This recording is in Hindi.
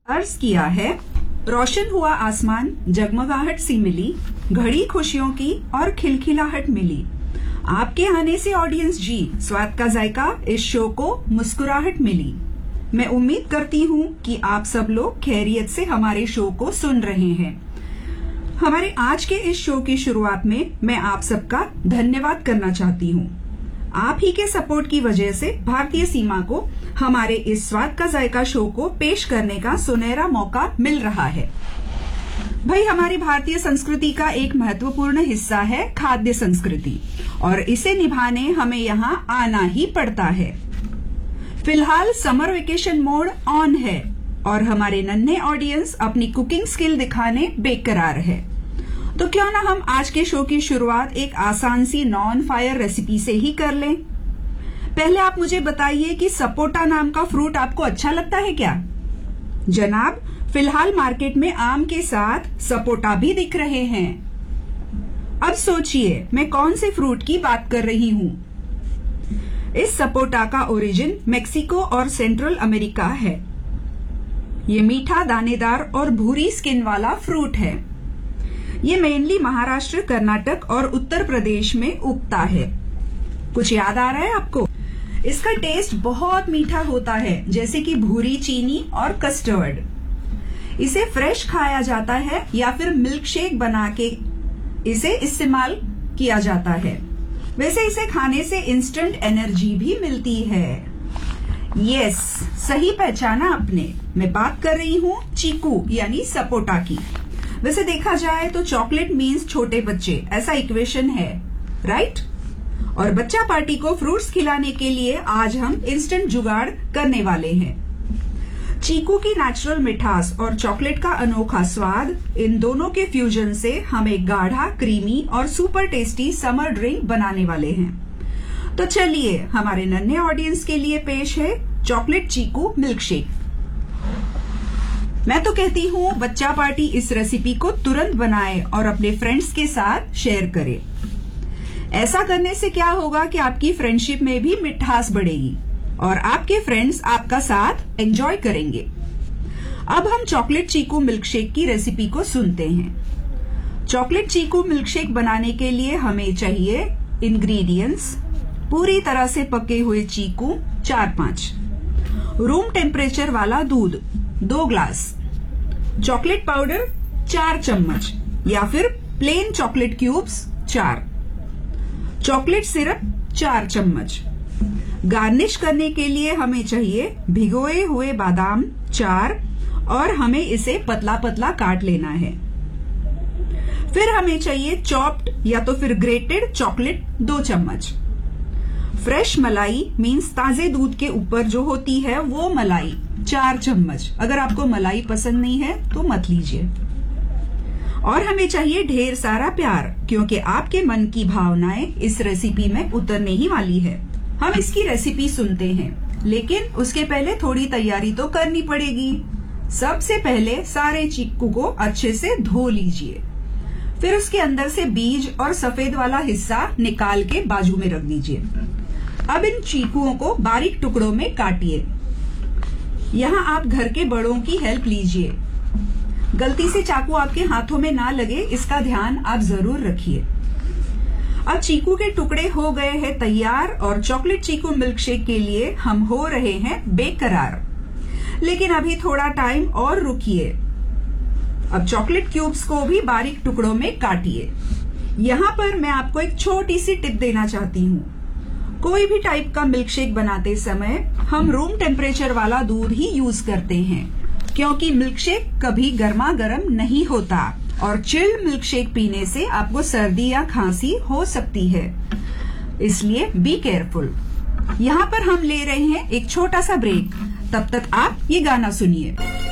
अर्ज किया है, रोशन हुआ आसमान, जगमगाहट सी मिली, घड़ी खुशियों की और खिलखिलाहट मिली। आपके आने से ऑडियंस जी स्वाद का जायका इस शो को मुस्कुराहट मिली। मैं उम्मीद करती हूँ कि आप सब लोग खैरियत से हमारे शो को सुन रहे हैं। हमारे आज के इस शो की शुरुआत में मैं आप सबका धन्यवाद करना चाहती हूँ। आप ही के सपोर्ट की वजह से भारतीय सीमा को हमारे इस स्वाद का जायका शो को पेश करने का सुनहरा मौका मिल रहा है। भाई, हमारी भारतीय संस्कृति का एक महत्वपूर्ण हिस्सा है खाद्य संस्कृति और इसे निभाने हमें यहाँ आना ही पड़ता है। फिलहाल समर वेकेशन मोड ऑन है और हमारे नन्हे ऑडियंस अपनी कुकिंग स्किल दिखाने बेकरार है। तो क्यों ना हम आज के शो की शुरुआत एक आसान सी नॉन फायर रेसिपी से ही कर लें। पहले आप मुझे बताइए कि सपोटा नाम का फ्रूट आपको अच्छा लगता है क्या? जनाब, फिलहाल मार्केट में आम के साथ सपोटा भी दिख रहे हैं। अब सोचिए मैं कौन से फ्रूट की बात कर रही हूँ। इस सपोटा का ओरिजिन मेक्सिको और सेंट्रल अमेरिका है। ये मीठा, दानेदार और भूरी स्किन वाला फ्रूट है। ये मेनली महाराष्ट्र, कर्नाटक और उत्तर प्रदेश में उगता है। कुछ याद आ रहा है आपको? इसका टेस्ट बहुत मीठा होता है, जैसे कि भूरी चीनी और कस्टर्ड। इसे फ्रेश खाया जाता है या फिर मिल्क शेक बना के इसे इस्तेमाल किया जाता है। वैसे इसे खाने से इंस्टेंट एनर्जी भी मिलती है। यस, सही पहचाना आपने। मैं बात कर रही हूँ चीकू यानी सपोटा की। वैसे देखा जाए तो चॉकलेट मीन्स छोटे बच्चे, ऐसा इक्वेशन है, राइट? और बच्चा पार्टी को फ्रूट्स खिलाने के लिए आज हम इंस्टेंट जुगाड़ करने वाले हैं। चीकू की नेचुरल मिठास और चॉकलेट का अनोखा स्वाद, इन दोनों के फ्यूजन से हम एक गाढ़ा, क्रीमी और सुपर टेस्टी समर ड्रिंक बनाने वाले हैं। तो चलिए हमारे नन्हे ऑडियंस के लिए पेश है चॉकलेट चीकू मिल्क शेक। मैं तो कहती हूँ बच्चा पार्टी इस रेसिपी को तुरंत बनाए और अपने फ्रेंड्स के साथ शेयर करे। ऐसा करने से क्या होगा कि आपकी फ्रेंडशिप में भी मिठास बढ़ेगी और आपके फ्रेंड्स आपका साथ एंजॉय करेंगे। अब हम चॉकलेट चीकू मिल्क शेक की रेसिपी को सुनते हैं। चॉकलेट चीकू मिल्क शेक बनाने के लिए हमें चाहिए इंग्रेडिएंट्स: पूरी तरह से पके हुए चीकू 4-5, रूम टेम्परेचर वाला दूध 2 ग्लास, चॉकलेट पाउडर 4 चम्मच या फिर plane chocolate cubes 4, chocolate syrup 4 चम्मच। गार्निश करने के लिए हमें चाहिए भिगोए हुए बादाम 4 और हमें इसे पतला पतला काट लेना है। फिर हमें चाहिए चॉप्ड या तो फिर ग्रेटेड चॉकलेट 2 चम्मच। फ्रेश मलाई मीन्स ताजे दूध के ऊपर जो होती है वो मलाई 4 चम्मच। अगर आपको मलाई पसंद नहीं है तो मत लीजिए। और हमें चाहिए ढेर सारा प्यार, क्योंकि आपके मन की भावनाएं इस रेसिपी में उतरने ही वाली है। हम इसकी रेसिपी सुनते हैं, लेकिन उसके पहले थोड़ी तैयारी तो करनी पड़ेगी। सबसे पहले सारे चीकू को अच्छे से धो लीजिए। फिर उसके अंदर से बीज और सफेद वाला हिस्सा निकाल के बाजू में रख दीजिए। अब इन चीकुओं को बारीक टुकड़ों में काटिए। यहाँ आप घर के बड़ों की हेल्प लीजिए। गलती से चाकू आपके हाथों में ना लगे, इसका ध्यान आप जरूर रखिए। अब चीकू के टुकड़े हो गए हैं तैयार और चॉकलेट चीकू मिल्क शेक के लिए हम हो रहे हैं बेकरार। लेकिन अभी थोड़ा टाइम और रुकिए। अब चॉकलेट क्यूब्स को भी बारीक टुकड़ों में काटिए। यहाँ पर मैं आपको एक छोटी सी टिप देना चाहती हूँ। कोई भी टाइप का मिल्क शेक बनाते समय हम रूम टेम्परेचर वाला दूध ही यूज करते हैं, क्योंकि मिल्क शेक कभी गर्मा गर्म नहीं होता और चिल्ड मिल्क शेक पीने से आपको सर्दी या खांसी हो सकती है। इसलिए बी केयरफुल। यहाँ पर हम ले रहे हैं एक छोटा सा ब्रेक। तब तक आप ये गाना सुनिए।